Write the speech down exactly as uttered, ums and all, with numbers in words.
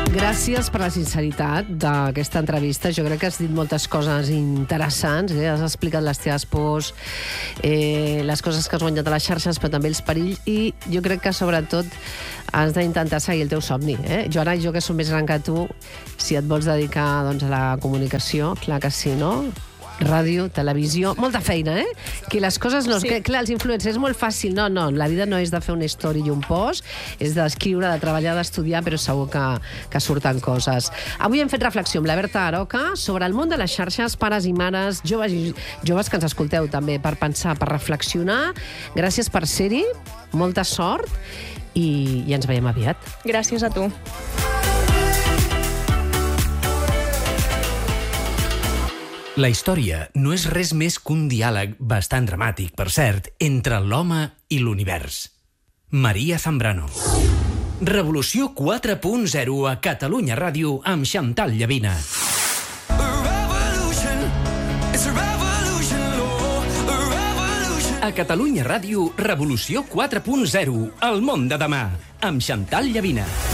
Gràcies per la sinceritat d'aquesta entrevista. Jo crec que has dit moltes coses interessants, eh? Has explicat les teves pors, eh, les coses que has guanyat a les xarxes, però també els perills, i jo crec que, sobretot, has d'intentar seguir el teu somni. Eh? Joana, jo que som més gran que tu, si et vols dedicar doncs, a la comunicació, clar que sí, no? Ràdio, televisió, molta feina, eh? Que les coses no... Sí. Que, clar, els influencers és molt fàcil. No, no, la vida no és de fer una story i un post, és d'escriure, de treballar, d'estudiar, però segur que, que surten coses. Avui hem fet reflexió amb la Berta Aroca sobre el món de les xarxes, pares i mares, joves i joves que ens escolteu també, per pensar, per reflexionar. Gràcies per ser-hi, molta sort, i, i ens veiem aviat. Gràcies a tu. La història no és res més que un diàleg bastant dramàtic, per cert, entre l'home i l'univers. Maria Zambrano. Revolució quatre punt zero a Catalunya Ràdio amb Chantal Llavina. A Catalunya Ràdio, Revolució quatre punt zero, el món de demà, amb Chantal Llavina.